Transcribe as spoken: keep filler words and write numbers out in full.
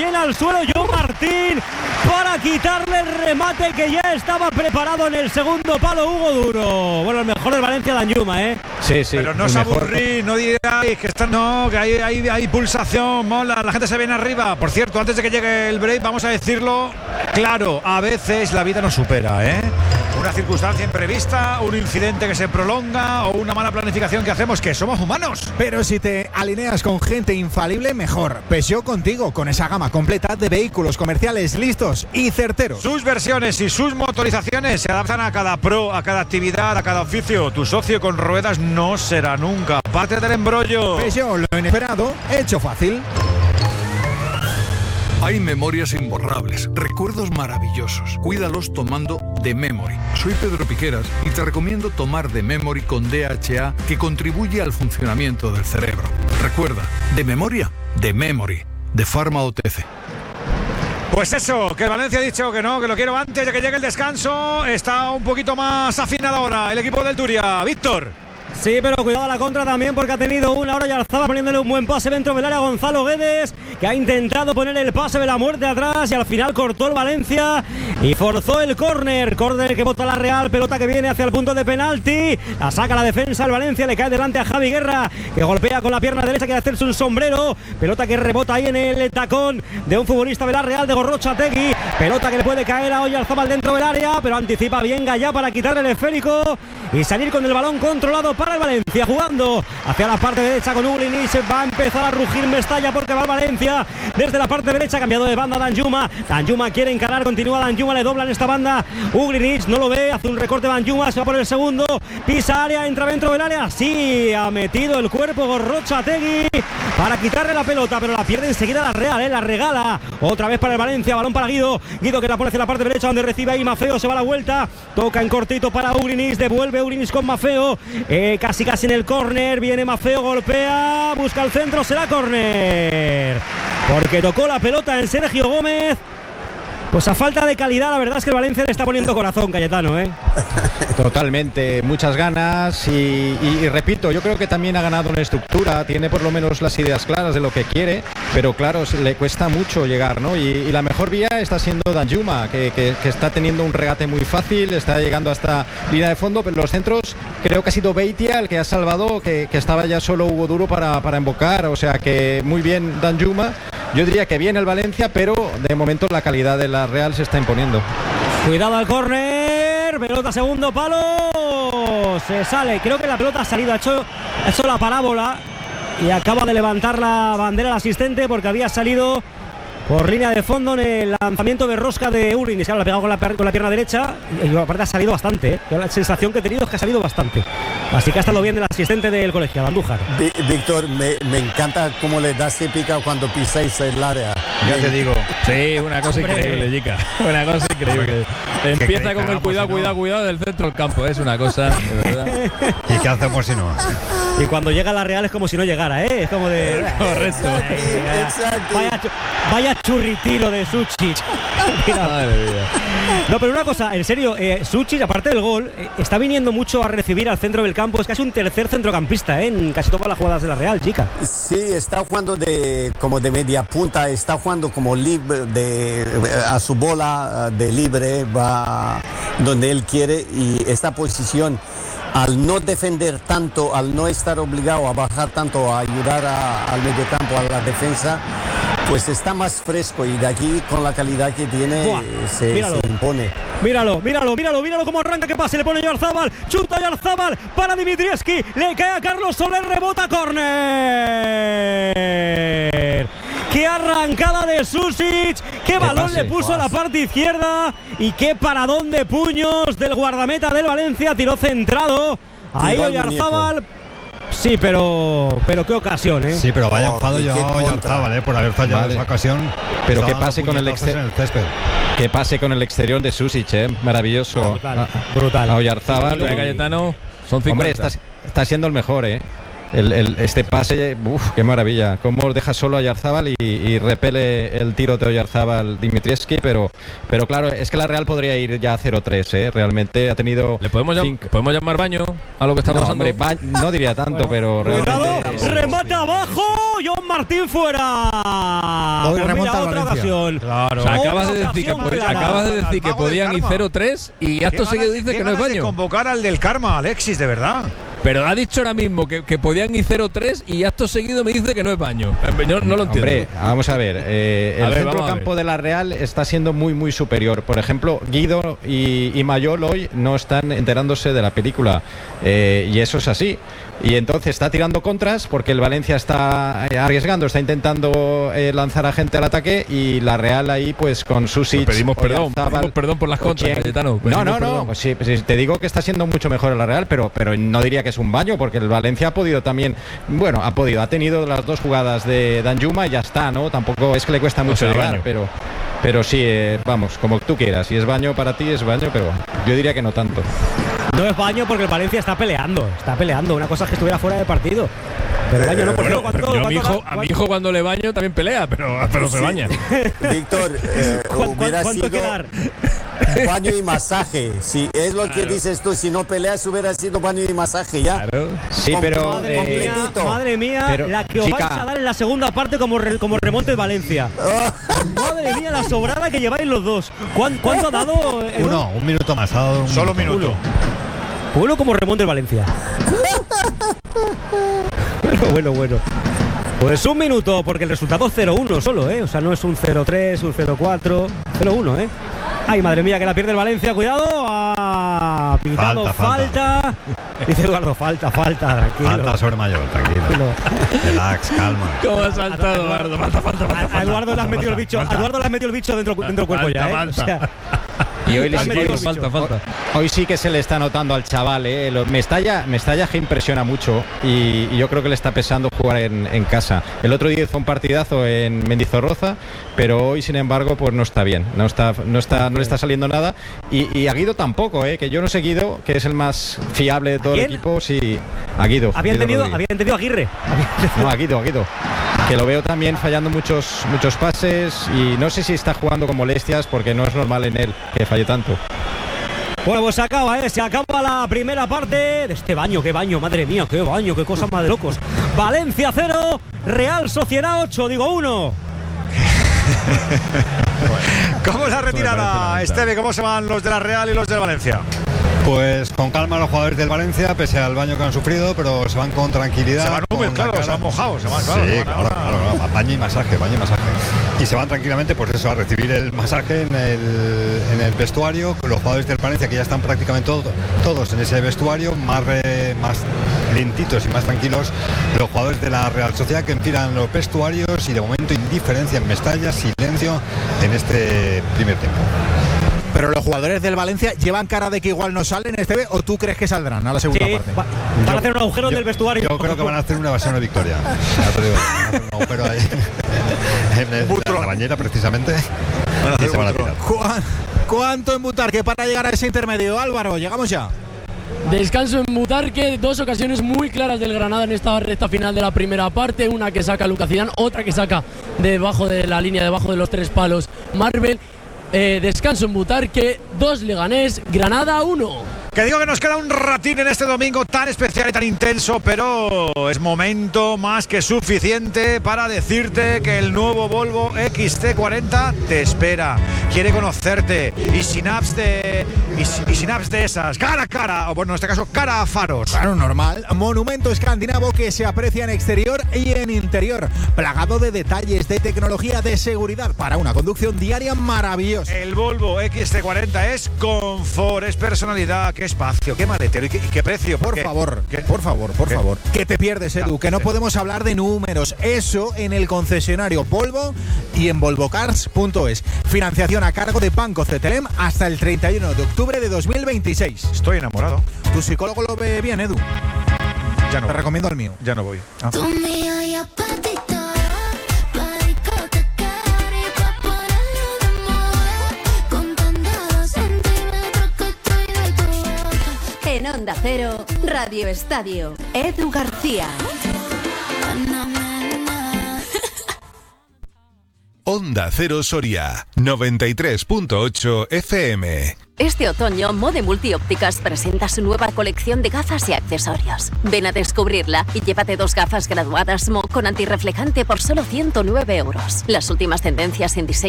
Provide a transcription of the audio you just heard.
viene al suelo John Martín para quitarle el remate que ya estaba preparado en el segundo palo Hugo Duro. Bueno, el mejor del Valencia, Danjuma, ¿eh? Sí, sí. Pero no os aburrís, no digáis que están, no, que hay, hay, hay pulsación, mola, la gente se viene arriba. Por cierto, antes de que llegue el break, vamos a decirlo claro, a veces la vida nos supera, ¿eh? Una circunstancia imprevista, un incidente que se prolonga o una mala planificación que hacemos, que somos humanos. Pero si te alineas con gente infalible, mejor. Peugeot contigo, con esa gama completa de vehículos comerciales listos y certeros. Sus versiones y sus motorizaciones se adaptan a cada pro, a cada actividad, a cada oficio. Tu socio con ruedas no será nunca parte del embrollo. Peugeot, lo inesperado, hecho fácil. Hay memorias imborrables, recuerdos maravillosos. Cuídalos tomando The Memory. Soy Pedro Piqueras y te recomiendo tomar The Memory con D H A, que contribuye al funcionamiento del cerebro. Recuerda, de memoria, The Memory, de Pharma O T C. Pues eso, que Valencia ha dicho que no, que lo quiero antes de que llegue el descanso. Está un poquito más afinado ahora el equipo del Turia. Víctor. Sí, pero cuidado a la contra también, porque ha tenido una hora Oyarzabal poniéndole un buen pase dentro del área a Gonzalo Guedes, que ha intentado poner el pase de la muerte atrás y al final cortó el Valencia y forzó el córner. Córner que bota la Real, pelota que viene hacia el punto de penalti. La saca la defensa el Valencia, le cae delante a Javi Guerra, que golpea con la pierna derecha, quiere hacerse un sombrero. Pelota que rebota ahí en el tacón de un futbolista de la Real, de Gorrochategui. Pelota que le puede caer a Oyarzabal dentro del área, pero anticipa bien Gallá para quitarle el esférico y salir con el balón controlado para el Valencia, jugando hacia la parte derecha con Uglinic. Va a empezar a rugir Mestalla porque va el Valencia desde la parte derecha, cambiado de banda Danjuma. Danjuma quiere encarar, continúa Danjuma, le doblan esta banda. Uglinic no lo ve, hace un recorte Danjuma, se va por el segundo, pisa área, entra dentro del área. Sí, ha metido el cuerpo Gorrochategui para quitarle la pelota, pero la pierde enseguida la Real, ¿eh? La regala otra vez para el Valencia, balón para Guido. Guido que la pone hacia la parte derecha donde recibe ahí Mafeo, se va a la vuelta, toca en cortito para Uglinic, devuelve Uglinic con Mafeo, eh, casi casi en el córner, viene Mafeo, golpea, busca el centro, será córner, porque tocó la pelota en Sergio Gómez. Pues a falta de calidad, la verdad es que el Valencia le está poniendo corazón, Cayetano, ¿eh? Totalmente, muchas ganas y, y, y repito, yo creo que también ha ganado en estructura, tiene por lo menos las ideas claras de lo que quiere, pero claro, le cuesta mucho llegar, ¿no? Y, y la mejor vía está siendo Danjuma, que, que, que está teniendo un regate muy fácil, está llegando hasta línea de fondo, pero los centros creo que ha sido Beitia el que ha salvado, que, que estaba ya solo Hugo Duro para, para embocar, o sea que muy bien Danjuma. Yo diría que bien el Valencia, pero de momento la calidad de la Real se está imponiendo. Cuidado al córner, pelota segundo palo, se sale, creo que la pelota ha salido, ha hecho, ha hecho la parábola y acaba de levantar la bandera el asistente porque había salido por línea de fondo en el lanzamiento de rosca de Uglinic. Claro, la ha pegado con la, con la pierna derecha y aparte ha salido bastante, ¿eh? La sensación que he tenido es que ha salido bastante. Así que ha estado bien el asistente del colegiado, Andújar. Víctor, me, me encanta cómo le das épica cuando pisáis el área. Ya te digo. Sí, una cosa increíble, chica. Una cosa increíble. Empieza con el cuidado, cuidado, cuidado del centro del campo. Es una cosa, de verdad. ¿Y qué hacemos si no? Y cuando llega la Real es como si no llegara, ¿eh? Es como de... Correcto. Vaya, vaya churritiro de Suchic. Madre mía. No, pero una cosa, en serio, eh, Suchic, aparte del gol, eh, está viniendo mucho a recibir al centro del campo. Es casi un tercer centrocampista, ¿eh? En casi todas las jugadas de la Real, chica. Sí, está jugando de como de media punta, está jugando como libre de, a su bola de libre, va donde él quiere, y esta posición, al no defender tanto, al no estar obligado a bajar tanto, a ayudar a, al mediocampo, a la defensa, pues está más fresco y de aquí con la calidad que tiene se, se impone. Míralo, míralo, míralo, míralo cómo arranca, que pase, le pone Oyarzabal, chuta Oyarzabal para Dimitrievski, le cae a Carlos Soler, rebota, córner. Qué arrancada de Sušić, qué balón pase, le puso pase. a la parte izquierda y qué paradón de puños del guardameta del Valencia, tiró centrado. Ahí Oyarzabal. Sí, pero pero qué ocasión, ¿eh? Sí, pero vaya enfado yo a Oyarzabal, ¿eh? Por haber fallado vale. esa ocasión. Pero qué pase con el exterior. Que pase con el exterior de Sušić, ¿eh? Maravilloso. Brutal. Brutal. A Oyarzabal. Cayetano, son cincuenta. Hombre, está, está siendo el mejor, ¿eh? El, el, este pase, uff, qué maravilla. Cómo deja solo a Oyarzábal y, y repele el tiro de Oyarzábal Dimitrievski, pero, pero claro, es que la Real podría ir ya a cero tres, ¿eh? Realmente ha tenido... ¿Le podemos, llam ¿podemos llamar baño a lo que está no, pasando? Hombre, ba no diría tanto, bueno, pero realmente... ¡Remate abajo! ¡John Martín fuera! Hoy Pues remonta mira, otra Valencia. ocasión. Claro. O sea, acabas de Otra decir que, ocasión pod clara. acabas de decir que Al mago del podían ir karma. cero tres y acto seguido dice que no es De baño. convocar al del karma, Alexis, de verdad. Pero ha dicho ahora mismo que, que podían ir cero tres y acto seguido me dice que no es baño. No, no lo entiendo. Hombre, vamos a ver. Eh, el A ver, centro vamos a campo ver. de la Real está siendo muy, muy superior. Por ejemplo, Guido y, y Mayol hoy no están enterándose de la película. Eh, y eso es así. Y entonces está tirando contras porque el Valencia está eh, arriesgando, está intentando eh, lanzar a gente al ataque y la Real ahí pues con Susic, Pues pedimos perdón, Oyarzábal, pedimos perdón por las contras, Ochieng. Cayetano, No, pedimos no, no, perdón. pues sí, sí, te digo que está siendo mucho mejor en la Real, pero, pero no diría que es un baño porque el Valencia ha podido también, bueno, ha podido, ha tenido las dos jugadas de Danjuma y ya está, ¿no? Tampoco es que le cuesta mucho sea, llegar, baño. pero, pero sí, eh, vamos, como tú quieras, si es baño para ti es baño, pero yo diría que no tanto. No es baño porque el Valencia está peleando. Está peleando. Una cosa es que estuviera fuera de partido. Pero baño no, por Bueno, ¿cuánto, pero yo a mi cuánto- hijo, a mi hijo cuando le baño también pelea, pero, pero se baña. Víctor, eh, ¿Cuán- hubiera cuánto hay que sido dar? baño y masaje. Si es lo que dices tú, si no peleas hubiera sido baño y masaje ya. Claro. Sí, Com- pero... Madre eh, mía, completito. madre mía, Pero, la que os chica. vais a dar en la segunda parte como, re- como remonte de Valencia. Madre mía, la sobrada que lleváis los dos. ¿Cuán- ¿Cuánto ha dado? Edu? Uno, un minuto más. Ha dado un Solo un minuto. Uno como remonte de Valencia. Bueno, bueno, bueno. Pues un minuto, porque el resultado es cero uno solo, ¿eh? O sea, no es un cero tres, un cero cuatro, cero uno, ¿eh? Ay, madre mía, que la pierde el Valencia, cuidado. Ah, pitado, Falta, falta. falta. Dice Eduardo, falta, falta, tranquilo. Falta sobre mayor, tranquilo. Tranquilo. Relax, calma. ¿Cómo ha saltado Eduardo? Falta, falta, falta. A, a Eduardo le has metido el bicho, a Eduardo le has metido el bicho dentro, dentro del cuerpo Falta, ya, ¿eh? falta. O sea, Y hoy, le- Has metido hoy- el Falta, falta. hoy sí que se le está notando al chaval, ¿eh? Lo- Mestalla, Mestalla que impresiona mucho y, y yo creo que le está pesando jugar en, en casa. El otro día fue un partidazo en Mendizorroza, pero hoy sin embargo pues no está bien, no está, no está, no le está saliendo nada y, y a Guido tampoco, ¿eh? Que yo no sé Guido, que es el más fiable de todo el quién? equipo, sí, a Guido. había Guido entendido, Rodríguez. había entendido a Aguirre. No, a Guido, a Guido. Que lo veo también fallando muchos, muchos pases y no sé si está jugando con molestias porque no es normal en él que falle tanto. Bueno, pues se acaba, ¿eh? Se acaba la primera parte de este baño. ¡Qué baño! Madre mía, qué baño, qué cosa más de locos. Valencia cero, Real Sociedad ocho, digo uno. ¿Cómo es la retirada, Esteve? ¿Cómo se van los de la Real y los del Valencia? Pues con calma los jugadores del Valencia, pese al baño que han sufrido, pero se van con tranquilidad. Se van con húmedos, la claro, cara- se van mojados, se van, claro, Sí, se van claro, ahora- claro, claro, baño y masaje, baño y masaje. Y se van tranquilamente, pues eso, a recibir el masaje en el, en el vestuario, con los jugadores del Valencia que ya están prácticamente todo- todos en ese vestuario, más, re- más lentitos y más tranquilos los jugadores de la Real Sociedad que empiran los vestuarios y de momento indiferencia en Mestalla, silencio en este primer tiempo. Pero los jugadores del Valencia llevan cara de que igual no salen, Esteve, o tú crees que saldrán a la segunda Sí, parte. va- van a hacer un agujero en Yo- el vestuario. Yo creo que van a hacer una evasión de victoria. Ya te digo, van a hacer un agujero ahí en el- en la bañera precisamente y se van a tirar. ¿Cuán- ¿Cuánto en Butarque para llegar a ese intermedio? Álvaro, llegamos ya. Descanso en Butarque, dos ocasiones muy claras del Granada en esta recta final de la primera parte, una que saca Lucas Zidane, otra que saca debajo de la línea, debajo de los tres palos Marvel. Eh, descanso en Butarque, dos Leganés, Granada uno. Que digo que nos queda un ratín en este domingo tan especial y tan intenso, pero es momento más que suficiente para decirte que el nuevo Volvo X C cuarenta te espera, quiere conocerte y sin apps de y, si- y sin apps de esas, cara a cara, o bueno, en este caso cara a faros. Claro, normal. Monumento escandinavo que se aprecia en exterior y en interior, plagado de detalles, de tecnología, de seguridad para una conducción diaria maravillosa. El Volvo X C cuarenta es confort, es personalidad, qué espacio, qué maletero y qué, y qué precio. Por porque- favor, ¿Qué? por favor, por ¿Qué? favor. Que te pierdes, Edu, que no Sí. podemos hablar de números. Eso en el concesionario Volvo y en volvocars punto es. Financiación a cargo de Banco Cetelem hasta el treinta y uno de octubre de dos mil veintiséis. Estoy enamorado. Tu psicólogo lo ve bien, Edu. Ya no Te voy. recomiendo el mío. Ya no voy. Ah. Tú mío y apatito, pa' discotecar y pa' ponerlo de moda, contando los centímetros que estoy de tu boca. Que no Onda Cero, Radio Estadio, Edu García. Onda Cero Soria, noventa y tres punto ocho F M. Este otoño, Mode Multiópticas presenta su nueva colección de gafas y accesorios. Ven a descubrirla y llévate dos gafas graduadas Mo con antirreflejante por solo ciento nueve euros. Las últimas tendencias en diseño